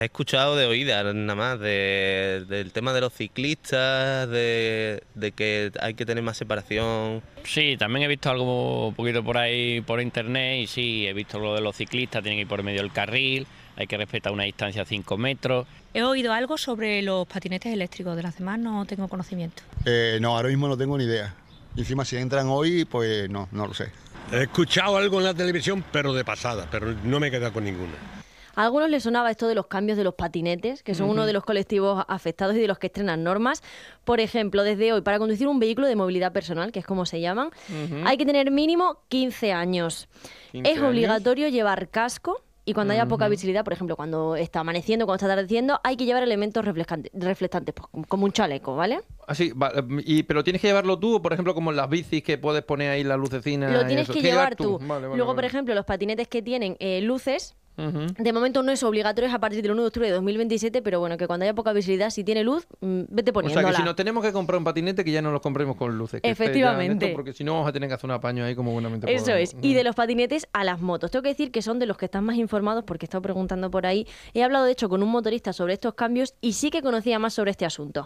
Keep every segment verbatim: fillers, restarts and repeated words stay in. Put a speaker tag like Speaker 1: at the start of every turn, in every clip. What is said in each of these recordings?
Speaker 1: He escuchado de oídas nada más de- del tema de los ciclistas, de, de que hay que tener más separación.
Speaker 2: Sí, también he visto algo un poquito por ahí por internet y sí, he visto lo de los ciclistas, tienen que ir por medio del carril, hay que respetar una distancia de cinco metros.
Speaker 3: He oído algo sobre los patinetes eléctricos, de las demás no tengo conocimiento.
Speaker 4: Eh, no, ahora mismo no tengo ni idea. Y encima si entran hoy, pues no, no lo sé.
Speaker 5: He escuchado algo en la televisión, pero de pasada, pero no me he quedado con ninguna.
Speaker 6: A algunos les sonaba esto de los cambios de los patinetes, que son uh-huh. uno de los colectivos afectados y de los que estrenan normas. Por ejemplo, desde hoy, para conducir un vehículo de movilidad personal, que es como se llaman, uh-huh. hay que tener mínimo quince años. quince es obligatorio años. Llevar casco. Y cuando haya uh-huh. poca visibilidad, por ejemplo, cuando está amaneciendo, cuando está atardeciendo, hay que llevar elementos reflectantes, pues, como un chaleco, ¿vale?
Speaker 7: Así, y, pero tienes que llevarlo tú, por ejemplo, como en las bicis que puedes poner ahí las lucecinas.
Speaker 6: Lo tienes que llevar tú.
Speaker 7: tú. Vale, vale,
Speaker 6: Luego,
Speaker 7: vale.
Speaker 6: por ejemplo, los patinetes que tienen eh, luces, uh-huh. de momento no es obligatorio, es a partir del uno de octubre de dos mil veintisiete, pero bueno, que cuando haya poca visibilidad, si tiene luz, mmm, vete poniéndola.
Speaker 7: O sea, que si nos tenemos que comprar un patinete, que ya no los compremos con luces. Que
Speaker 6: efectivamente.
Speaker 7: Esto, porque si no vamos a tener que hacer un apaño ahí como buenamente
Speaker 6: Eso
Speaker 7: podamos.
Speaker 6: es. Y de los patinetes a las motos. Tengo que decir que son de los que están más informados porque he estado preguntando por ahí. He hablado, de hecho, con un motorista sobre estos cambios y sí que conocía más sobre este asunto.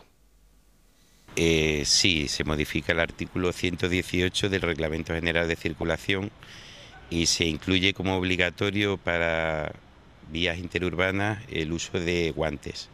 Speaker 8: Eh, sí, se modifica el artículo ciento dieciocho del Reglamento General de Circulación y se incluye como obligatorio para vías interurbanas el uso de guantes,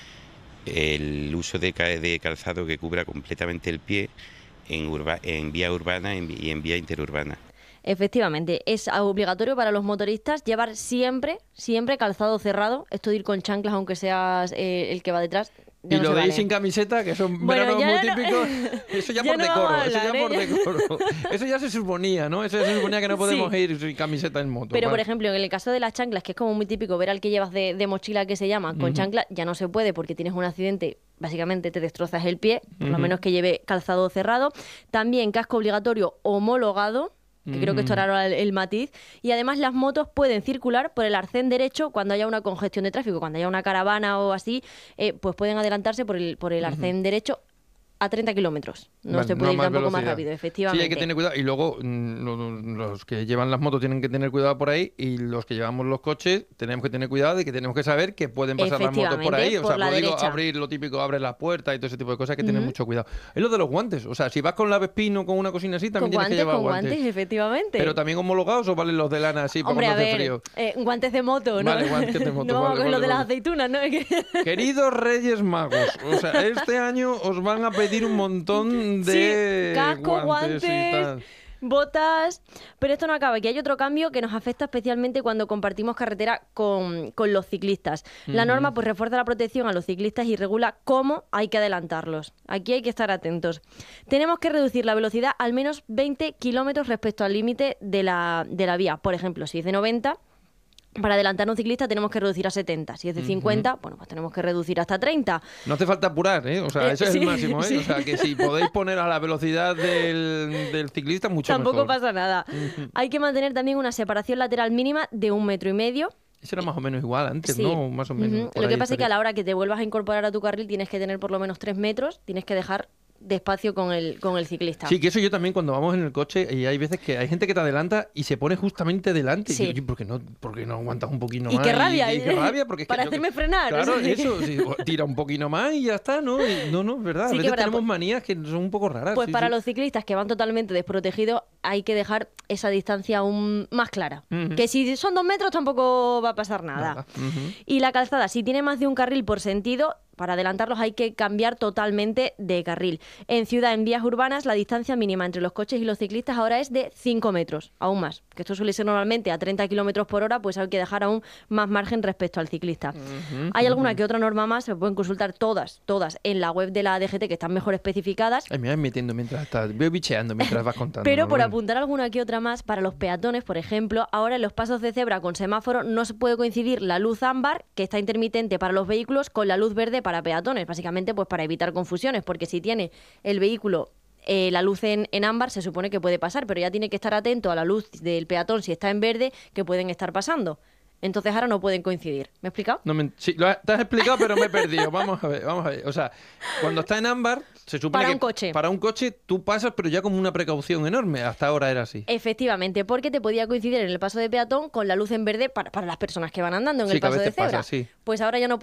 Speaker 8: el uso de, de calzado que cubra completamente el pie en, urba, en vía urbana y en vía interurbana.
Speaker 6: Efectivamente, es obligatorio para los motoristas llevar siempre, siempre calzado cerrado, esto de ir con chanclas aunque seas eh, el que va detrás.
Speaker 7: Y
Speaker 6: no
Speaker 7: lo de
Speaker 6: vale.
Speaker 7: ir sin camiseta, que son
Speaker 6: bueno,
Speaker 7: veranos muy
Speaker 6: no,
Speaker 7: típicos, eso ya, ya por no decoro, hablar, eso ya ¿eh? por decoro. Eso ya se suponía, ¿no? Eso ya se suponía que no podemos sí. ir sin camiseta en moto.
Speaker 6: Pero,
Speaker 7: ¿vale?
Speaker 6: por ejemplo, en el caso de las chanclas, que es como muy típico ver al que llevas de, de mochila que se llama, con uh-huh. chancla, ya no se puede porque tienes un accidente, básicamente te destrozas el pie, por uh-huh. lo menos que lleve calzado cerrado. También casco obligatorio homologado, que creo que esto era el, el matiz, y además las motos pueden circular por el arcén derecho cuando haya una congestión de tráfico, cuando haya una caravana o así, eh, pues pueden adelantarse por el, por el arcén uh-huh. derecho a treinta kilómetros. No
Speaker 7: vale,
Speaker 6: se puede
Speaker 7: no
Speaker 6: ir
Speaker 7: más
Speaker 6: tampoco
Speaker 7: velocidad.
Speaker 6: más rápido, efectivamente.
Speaker 7: Sí, hay que tener cuidado. Y luego mm, los que llevan las motos tienen que tener cuidado por ahí y los que llevamos los coches tenemos que tener cuidado de que tenemos que saber que pueden pasar las motos por ahí.
Speaker 6: Por
Speaker 7: o sea,
Speaker 6: la
Speaker 7: pues digo,
Speaker 6: derecha.
Speaker 7: abrir lo típico, abres las puertas y todo ese tipo de cosas, hay que tener
Speaker 6: uh-huh.
Speaker 7: mucho cuidado. Es lo de los guantes. O sea, si vas con la Vespino o con una cocina así, también
Speaker 6: con
Speaker 7: tienes
Speaker 6: guantes,
Speaker 7: que llevar
Speaker 6: con
Speaker 7: guantes.
Speaker 6: guantes, efectivamente.
Speaker 7: Pero también homologados o valen los de lana así
Speaker 6: Hombre,
Speaker 7: para
Speaker 6: a
Speaker 7: no hacer
Speaker 6: ver,
Speaker 7: frío.
Speaker 6: Eh, guantes de moto, ¿no?
Speaker 7: Vale, guantes de moto.
Speaker 6: no vamos
Speaker 7: vale,
Speaker 6: con
Speaker 7: vale,
Speaker 6: los de
Speaker 7: vale.
Speaker 6: las aceitunas, ¿no?
Speaker 7: Queridos Reyes Magos, o sea, este año os van a pedir un montón de
Speaker 6: sí, casco,
Speaker 7: guantes,
Speaker 6: guantes, botas, pero esto no acaba, que hay otro cambio que nos afecta especialmente cuando compartimos carretera con, con los ciclistas. La uh-huh. norma pues refuerza la protección a los ciclistas y regula cómo hay que adelantarlos. Aquí hay que estar atentos. Tenemos que reducir la velocidad al menos veinte kilómetros respecto al límite de la, de la vía. Por ejemplo, si es de noventa... para adelantar a un ciclista tenemos que reducir a setenta. Si es de cincuenta, uh-huh. bueno, pues tenemos que reducir hasta treinta.
Speaker 7: No hace falta apurar, ¿eh? O sea,
Speaker 6: eh,
Speaker 7: ese
Speaker 6: sí,
Speaker 7: es el máximo, ¿eh?
Speaker 6: Sí.
Speaker 7: O sea, que si podéis poner a la velocidad del, del ciclista, mucho
Speaker 6: Tampoco
Speaker 7: mejor.
Speaker 6: pasa nada. Uh-huh. Hay que mantener también una separación lateral mínima de un metro y medio.
Speaker 7: Eso era más o menos igual antes,
Speaker 6: sí.
Speaker 7: ¿no? Más o menos.
Speaker 6: Uh-huh. Lo que pasa es que a la hora que te vuelvas a incorporar a tu carril tienes que tener por lo menos tres metros, tienes que dejar despacio con el, con el ciclista.
Speaker 7: Sí, que eso yo también cuando vamos en el coche y hay veces que hay gente que te adelanta y se pone justamente delante.
Speaker 6: Sí.
Speaker 7: Y yo, ¿por qué no, por qué no aguantas un poquito
Speaker 6: y
Speaker 7: más?
Speaker 6: Qué rabia,
Speaker 7: y, y qué rabia, porque es
Speaker 6: para
Speaker 7: que
Speaker 6: hacerme
Speaker 7: yo,
Speaker 6: frenar.
Speaker 7: Claro,
Speaker 6: o sea,
Speaker 7: eso, sí, tira un poquito más y ya está, ¿no? Y, no, no, es verdad.
Speaker 6: Sí,
Speaker 7: a veces
Speaker 6: verdad,
Speaker 7: tenemos
Speaker 6: pues,
Speaker 7: manías que son un poco raras.
Speaker 6: Pues
Speaker 7: sí,
Speaker 6: para
Speaker 7: sí.
Speaker 6: los ciclistas que van totalmente desprotegidos hay que dejar esa distancia aún más clara. Uh-huh. Que si son dos metros tampoco va a pasar nada.
Speaker 7: nada. Uh-huh.
Speaker 6: Y la calzada, si tiene más de un carril por sentido, para adelantarlos hay que cambiar totalmente de carril. En ciudad, en vías urbanas, la distancia mínima entre los coches y los ciclistas ahora es de cinco metros, aún más. Que esto suele ser normalmente a treinta kilómetros por hora, pues hay que dejar aún más margen respecto al ciclista. Uh-huh, hay alguna uh-huh. que otra norma más, se pueden consultar todas, todas en la web de la D G T que están mejor especificadas.
Speaker 7: Ay, me vas metiendo mientras estás, voy bicheando mientras vas contando.
Speaker 6: Pero
Speaker 7: ¿no?
Speaker 6: por
Speaker 7: Bueno.
Speaker 6: apuntar alguna que otra más, para los peatones, por ejemplo, ahora en los pasos de cebra con semáforo no se puede coincidir la luz ámbar, que está intermitente para los vehículos, con la luz verde para peatones. Básicamente pues para evitar confusiones, porque si tiene el vehículo eh, la luz en, en ámbar se supone que puede pasar, pero ya tiene que estar atento a la luz del peatón si está en verde, que pueden estar pasando. Entonces ahora no pueden coincidir. ¿Me he explicado?
Speaker 7: No me, sí, lo has, te has explicado, pero me he perdido. Vamos a ver, vamos a ver. O sea, cuando está en ámbar, se supone
Speaker 6: Para
Speaker 7: que
Speaker 6: un coche.
Speaker 7: para un coche tú pasas, pero ya como una precaución enorme. Hasta ahora era así.
Speaker 6: Efectivamente, porque te podía coincidir en el paso de peatón con la luz en verde para, para las personas que van andando en
Speaker 7: Sí,
Speaker 6: el
Speaker 7: que a
Speaker 6: paso de
Speaker 7: veces pasa,
Speaker 6: cebra.
Speaker 7: sí.
Speaker 6: Pues ahora ya no